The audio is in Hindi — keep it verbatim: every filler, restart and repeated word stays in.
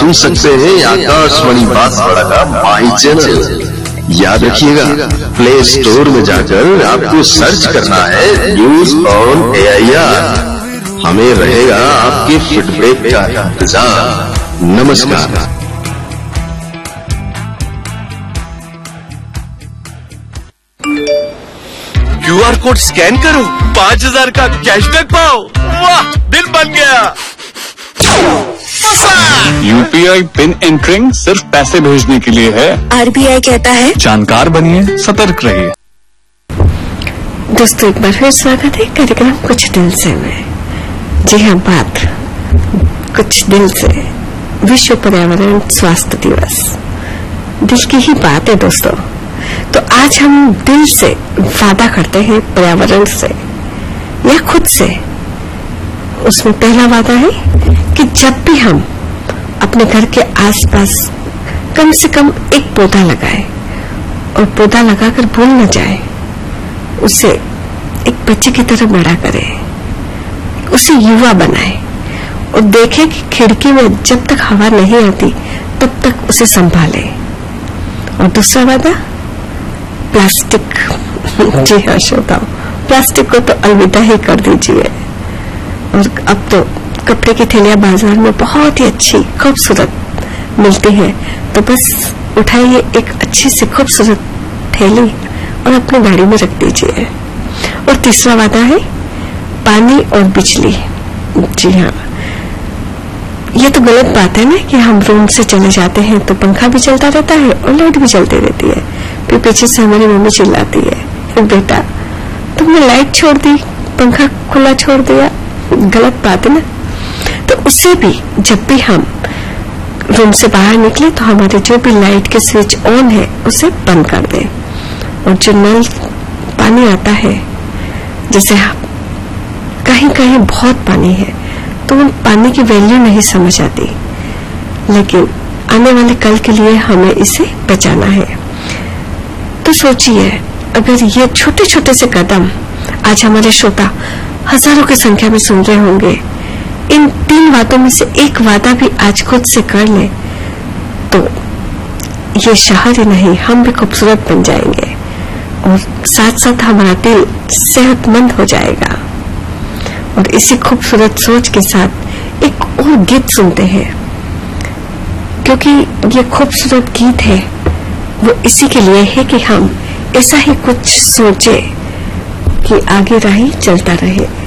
सुन सकते हैं आकाशवाणी बांसवाड़ा का माई चैनल। याद रखिएगा, प्ले स्टोर में जाकर आपको सर्च करना है news on A I R. हमें रहेगा आपके फीडबैक का इंतजार। नमस्कार। क्यू आर कोड स्कैन करो, पाँच हजार का कैशबैक पाओ। वाह, दिल बन गया। U P I pin entering सिर्फ पैसे भेजने के लिए है। आर बी आई कहता है जानकार बनिए, सतर्क रहिए। दोस्तों, एक बार फिर स्वागत है कार्यक्रम कुछ दिल से में। जी हाँ, बात कुछ दिल से। विश्व पर्यावरण स्वास्थ्य दिवस, दिल की ही बात है दोस्तों। तो आज हम दिल से वादा करते हैं पर्यावरण से या खुद से। उसमें पहला वादा है कि जब भी हम अपने घर के आसपास कम से कम एक पौधा लगाएं और पौधा लगाकर भूल न जाए, उसे एक बच्चे की तरह बड़ा करें, उसे युवा बनाए और देखें कि खिड़की में जब तक हवा नहीं आती तब तक उसे संभाले। और दूसरा वादा, प्लास्टिक। जी हाँ श्रोताओ, प्लास्टिक को तो अलविदा ही कर दीजिए। और अब तो कपड़े की थैलियां बाजार में बहुत ही अच्छी खूबसूरत मिलती है, तो बस उठाइए एक अच्छी सी खूबसूरत थैली और अपनी गाड़ी में रख दीजिए। और तीसरा वादा है पानी और बिजली। जी हाँ, ये तो गलत बात है ना कि हम रूम से चले जाते हैं तो पंखा भी चलता रहता है और लाइट भी चलती रहती है। फिर पीछे से हमारी मम्मी चिल्लाती है, बेटा तुमने लाइट छोड़ दी, पंखा खुला छोड़ दिया। गलत बात है ना। तो उससे भी जब भी हम रूम से बाहर निकले तो हमारे जो भी लाइट के स्विच ऑन है उसे बंद कर दें। और जो नल पानी आता है, जैसे कहीं कहीं बहुत पानी है तो उन पानी की वैल्यू नहीं समझ आती, लेकिन आने वाले कल के लिए हमें इसे बचाना है। तो सोचिए, अगर ये छोटे छोटे से कदम आज हमारे श्रोता हजारों की संख्या में सुन रहे होंगे, इन तीन बातों में से एक वादा भी आज खुद से कर ले तो ये शहर ही नहीं, हम भी खूबसूरत बन जाएंगे और साथ साथ हमारा दिल सेहतमंद हो जाएगा। और इसी खूबसूरत सोच के साथ एक और गीत सुनते हैं, क्योंकि ये खूबसूरत गीत है वो इसी के लिए है कि हम ऐसा ही कुछ सोचे कि आगे राही चलता रहे।